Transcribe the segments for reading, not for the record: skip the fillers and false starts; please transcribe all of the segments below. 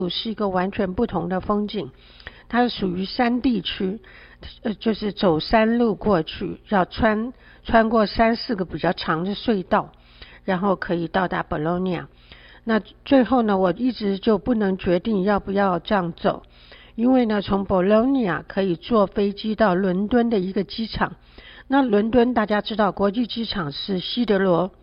是一个完全不同的风景，它是属于山地区，就是走山路过去，要穿过3-4个比较长的隧道，然后可以到达 Bologna。 那最后呢，我一直就不能决定要不要这样走，因为呢从 Bologna 可以坐飞机到伦敦的一个机场。那伦敦大家知道国际机场是希特罗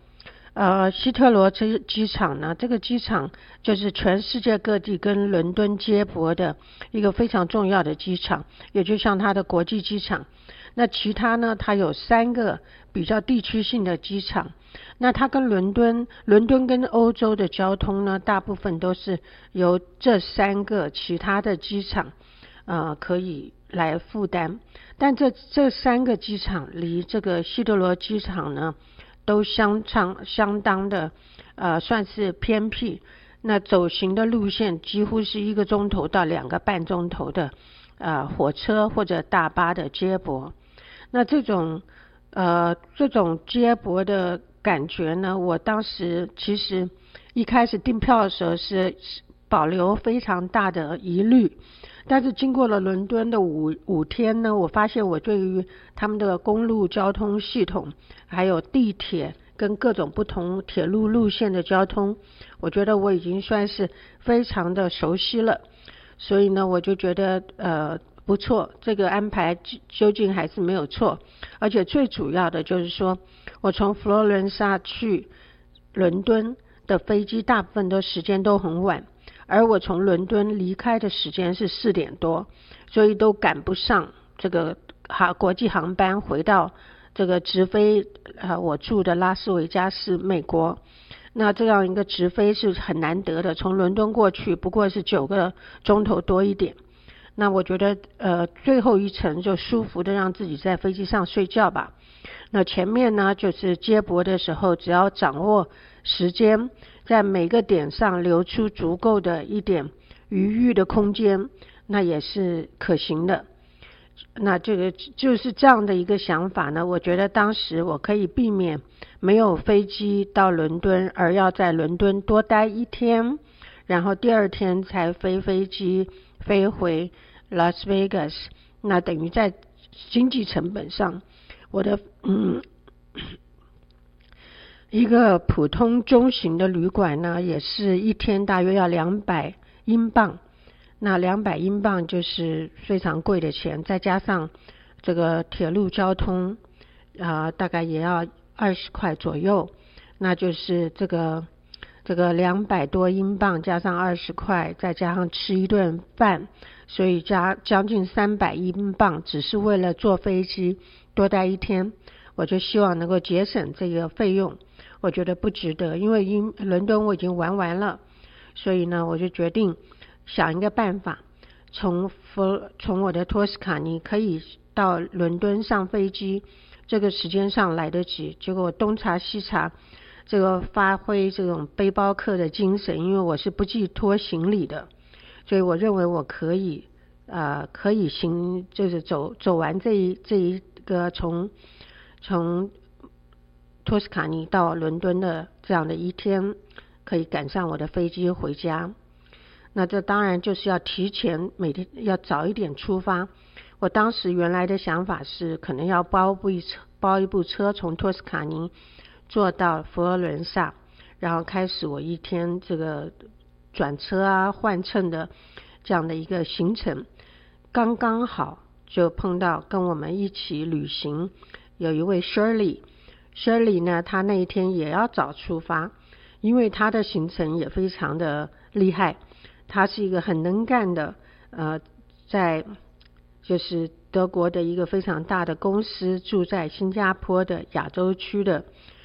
机场呢，这个机场就是全世界各地跟伦敦接驳的一个非常重要的机场，也就像它的国际机场。那其他呢，它有3个比较地区性的机场。那它跟伦敦跟欧洲的交通呢，大部分都是由这3个其他的机场可以来负担。但这3个机场离这个希特罗机场呢都相当的算是偏僻，那走行的路线几乎是1个钟头到2个半钟头的火车或者大巴的接驳。那这种接驳的感觉呢，我当时其实一开始订票的时候是保留非常大的疑虑，但是经过了伦敦的五天呢，我发现我对于他们的公路交通系统还有地铁跟各种不同铁路路线的交通，我觉得我已经算是非常的熟悉了。所以呢我就觉得不错，这个安排究竟还是没有错。而且最主要的就是说，我从佛罗伦萨去伦敦的飞机大部分的时间都很晚，而我从伦敦离开的时间是4点多，所以都赶不上这个国际航班回到这个直飞我住的拉斯维加斯美国。那这样一个直飞是很难得的，从伦敦过去不过是9个钟头多一点。那我觉得最后一程就舒服的让自己在飞机上睡觉吧。那前面呢就是接驳的时候，只要掌握时间，在每个点上留出足够的一点余裕的空间，那也是可行的。那这个就是这样的一个想法呢，我觉得当时我可以避免没有飞机到伦敦，而要在伦敦多待1天，然后第2天才飞机飞回 Las Vegas。 那等于在经济成本上，我的一个普通中型的旅馆呢，也是1天大约要200英镑。那200英镑就是非常贵的钱，再加上这个铁路交通大概也要20块左右，那就是这个200多英镑加上20块，再加上吃一顿饭，所以将近300英镑，只是为了坐飞机多待1天。我就希望能够节省这个费用，我觉得不值得，因为伦敦我已经玩完了，所以呢我就决定想一个办法，从我的托斯卡尼可以到伦敦上飞机，这个时间上来得及。结果我东查西查，这个发挥这种背包客的精神，因为我是不寄托行李的，所以我认为我可以就是走完这一个从托斯卡尼到伦敦的这样的1天，可以赶上我的飞机回家。那这当然就是要提前每天要早一点出发。我当时原来的想法是可能要包一部车从托斯卡尼坐到佛罗伦萨，然后开始我1天这个转车换乘的这样的一个行程。刚刚好就碰到跟我们一起旅行有一位 Shirley 呢，她那一天也要早出发，因为她的行程也非常的厉害。她是一个很能干的在就是德国的一个非常大的公司，住在新加坡的亚洲区的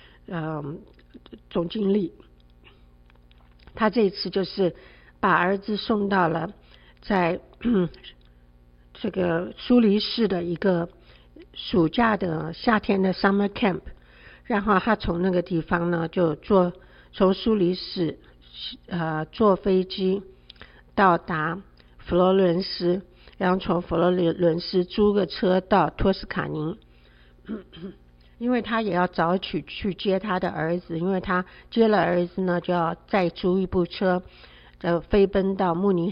总经理。他这次就是把儿子送到了在这个苏黎世的一个暑假的夏天的 summer camp， 然后他从那个地方呢就从苏黎世坐飞机到达佛罗伦斯，然后从佛罗伦斯租个车到托斯卡尼。因为他也要早起去接他的儿子，因为他接了儿子呢就要再租一部车飞奔到慕尼